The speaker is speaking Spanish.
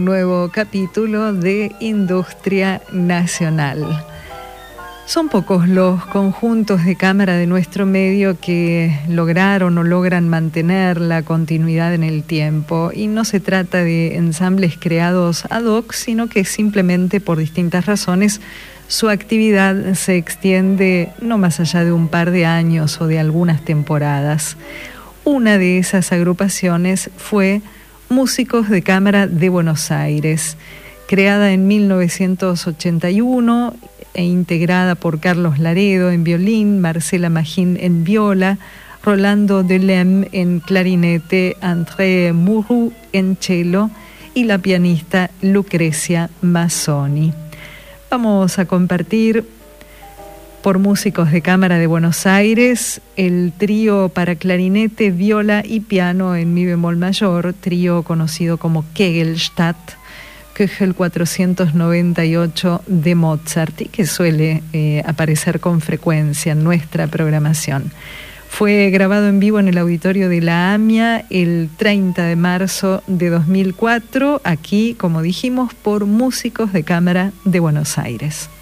Nuevo capítulo de Industria Nacional. Son pocos los conjuntos de cámara de nuestro medio que lograron o logran mantener la continuidad en el tiempo, y no se trata de ensambles creados ad hoc, sino que simplemente por distintas razones su actividad se extiende no más allá de un par de años o de algunas temporadas. Una de esas agrupaciones fue Músicos de Cámara de Buenos Aires, creada en 1981 e integrada por Carlos Laredo en violín, Marcela Magín en viola, Rolando Delem en clarinete, André Mourou en cello y la pianista Lucrecia Mazzoni. Vamos a compartir por Músicos de Cámara de Buenos Aires el trío para clarinete, viola y piano en mi bemol mayor, trío conocido como Kegelstadt, Köchel 498 de Mozart, y que suele aparecer con frecuencia en nuestra programación. Fue grabado en vivo en el auditorio de la AMIA el 30 de marzo de 2004, aquí, como dijimos, por Músicos de Cámara de Buenos Aires.